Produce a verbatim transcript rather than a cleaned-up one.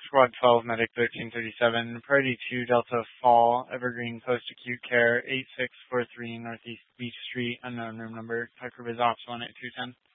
Squad twelve, Medic thirteen thirty-seven, Priority two, Delta Fall, Evergreen Post-Acute Care, eight six four three Northeast Beach Street, unknown room number, Tucker Biz Ops one eight two one zero.